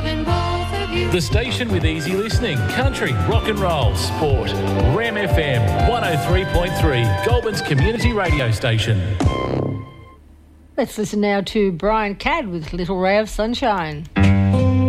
The station with easy listening, country, rock and roll, sport. Ram FM 103.3, Goulburn's community radio station. Let's listen now to Brian Cadd with Little Ray of Sunshine.